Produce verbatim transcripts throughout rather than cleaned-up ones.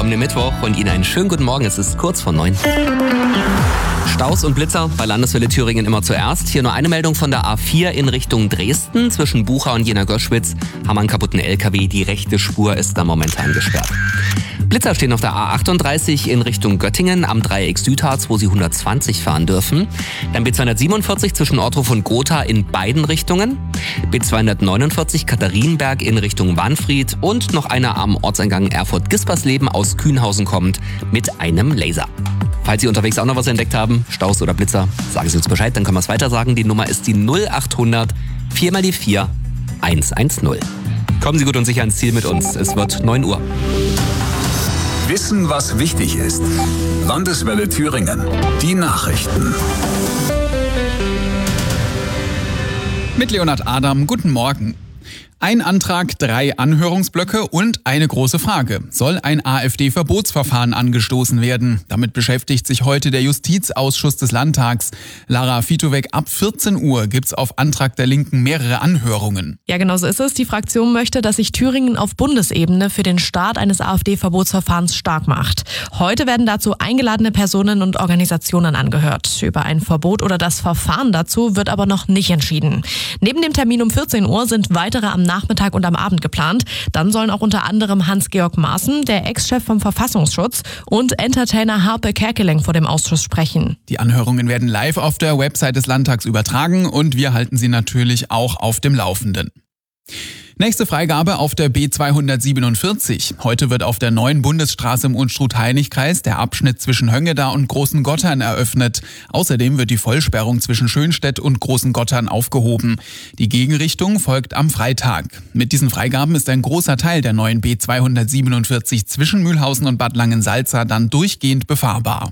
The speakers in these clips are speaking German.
kommenden Mittwoch und Ihnen einen schönen guten Morgen. Es ist kurz vor neun. Staus und Blitzer bei Landeswelle Thüringen immer zuerst. Hier nur eine Meldung von der A vier in Richtung Dresden. Zwischen Bucha und Jena-Göschwitz haben wir einen kaputten L K W. Die rechte Spur ist da momentan gesperrt. Blitzer stehen auf der A achtunddreißig in Richtung Göttingen am Dreieck Südharz, wo Sie hundertzwanzig fahren dürfen. Dann B zweihundertsiebenundvierzig zwischen Ortruf und Gotha in beiden Richtungen. B zweihundertneunundvierzig Katharinenberg in Richtung Wanfried und noch einer am Ortseingang Erfurt-Gispersleben aus Kühnhausen kommt mit einem Laser. Falls Sie unterwegs auch noch was entdeckt haben, Staus oder Blitzer, sagen Sie uns Bescheid, dann können wir es weiter sagen. Die Nummer ist die null achthundert vier mal die vier hundertzehn. Kommen Sie gut und sicher ins Ziel mit uns. Es wird neun Uhr. Wissen, was wichtig ist. Landeswelle Thüringen. Die Nachrichten. Mit Leonhard Adam, guten Morgen. Ein Antrag, drei Anhörungsblöcke und eine große Frage. Soll ein AfD-Verbotsverfahren angestoßen werden? Damit beschäftigt sich heute der Justizausschuss des Landtags. Lara Fitowek, ab vierzehn Uhr gibt's auf Antrag der Linken mehrere Anhörungen. Ja, genau so ist es. Die Fraktion möchte, dass sich Thüringen auf Bundesebene für den Start eines AfD-Verbotsverfahrens stark macht. Heute werden dazu eingeladene Personen und Organisationen angehört. Über ein Verbot oder das Verfahren dazu wird aber noch nicht entschieden. Neben dem Termin um vierzehn Uhr sind weitere am Nachmittag und am Abend geplant. Dann sollen auch unter anderem Hans-Georg Maaßen, der Ex-Chef vom Verfassungsschutz, und Entertainer Harpe Kerkeling vor dem Ausschuss sprechen. Die Anhörungen werden live auf der Website des Landtags übertragen und wir halten Sie natürlich auch auf dem Laufenden. Nächste Freigabe auf der B zweihundertsiebenundvierzig. Heute wird auf der neuen Bundesstraße im Unstrut-Heinig-Kreis der Abschnitt zwischen Höngeda und Großen Gottern eröffnet. Außerdem wird die Vollsperrung zwischen Schönstedt und Großen Gottern aufgehoben. Die Gegenrichtung folgt am Freitag. Mit diesen Freigaben ist ein großer Teil der neuen B zweihundertsiebenundvierzig zwischen Mühlhausen und Bad Langensalza dann durchgehend befahrbar.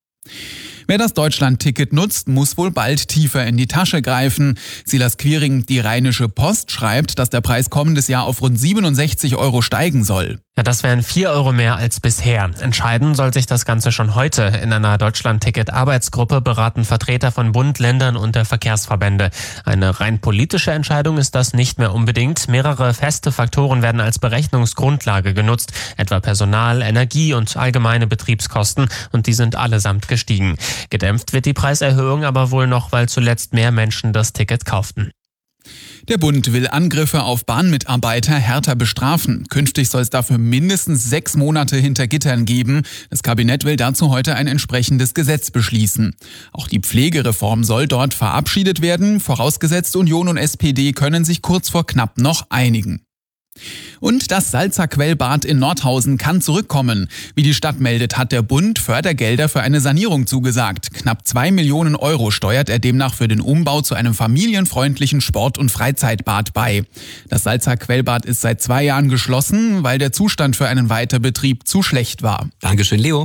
Wer das Deutschland-Ticket nutzt, muss wohl bald tiefer in die Tasche greifen. Silas Quiring, die Rheinische Post, schreibt, dass der Preis kommendes Jahr auf rund siebenundsechzig Euro steigen soll. Ja, das wären vier Euro mehr als bisher. Entscheiden soll sich das Ganze schon heute. In einer Deutschland-Ticket-Arbeitsgruppe beraten Vertreter von Bund, Ländern und der Verkehrsverbände. Eine rein politische Entscheidung ist das nicht mehr unbedingt. Mehrere feste Faktoren werden als Berechnungsgrundlage genutzt, etwa Personal, Energie und allgemeine Betriebskosten, und die sind allesamt gestiegen. Gedämpft wird die Preiserhöhung aber wohl noch, weil zuletzt mehr Menschen das Ticket kauften. Der Bund will Angriffe auf Bahnmitarbeiter härter bestrafen. Künftig soll es dafür mindestens sechs Monate hinter Gittern geben. Das Kabinett will dazu heute ein entsprechendes Gesetz beschließen. Auch die Pflegereform soll dort verabschiedet werden. Vorausgesetzt, Union und S P D können sich kurz vor knapp noch einigen. Und das Salzer Quellbad in Nordhausen kann zurückkommen. Wie die Stadt meldet, hat der Bund Fördergelder für eine Sanierung zugesagt. Knapp zwei Millionen Euro steuert er demnach für den Umbau zu einem familienfreundlichen Sport- und Freizeitbad bei. Das Salzer Quellbad ist seit zwei Jahren geschlossen, weil der Zustand für einen Weiterbetrieb zu schlecht war. Dankeschön, Leo.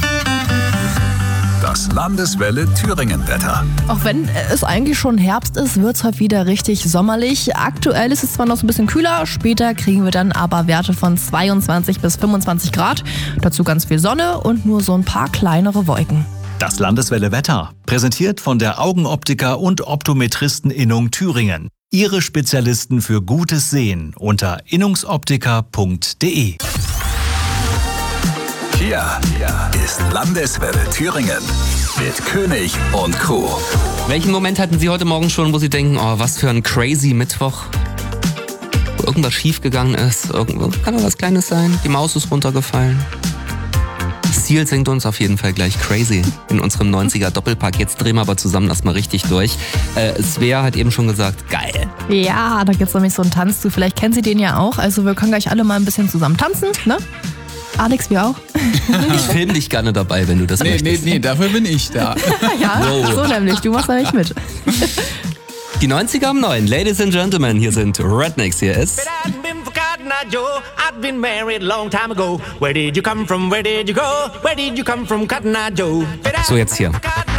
Das Landeswelle Thüringen-Wetter. Auch wenn es eigentlich schon Herbst ist, wird es heute wieder richtig sommerlich. Aktuell ist es zwar noch so ein bisschen kühler, später kriegen wir dann aber Werte von zweiundzwanzig bis fünfundzwanzig Grad. Dazu ganz viel Sonne und nur so ein paar kleinere Wolken. Das Landeswelle Wetter, präsentiert von der Augenoptiker und Optometristen-Innung Thüringen. Ihre Spezialisten für gutes Sehen unter innungsoptiker punkt de. Hier ist Landeswelle Thüringen mit König und Co. Welchen Moment hatten Sie heute Morgen schon, wo Sie denken, oh, was für ein crazy Mittwoch? Wo irgendwas schiefgegangen ist, irgendwo kann doch was Kleines sein, die Maus ist runtergefallen. Seal singt uns auf jeden Fall gleich Crazy in unserem neunziger Doppelpack. Jetzt drehen wir aber zusammen erstmal richtig durch. Äh, Svea hat eben schon gesagt, geil. Ja, da gibt's nämlich so einen Tanz zu. Vielleicht kennen Sie den ja auch. Also wir können gleich alle mal ein bisschen zusammen tanzen, ne? Alex, wir auch. Ich filme dich gerne dabei, wenn du das nee, möchtest. Nee, nee, dafür bin ich da. Ja, wow. So nämlich. Du machst nämlich mit. Die neunziger um neun. Ladies and Gentlemen, hier sind Rednecks. Hier ist... I've been married a long time ago. Where did you come from? Where did you go? Where did you come from, Cotton Eye Joe? So, jetzt hier.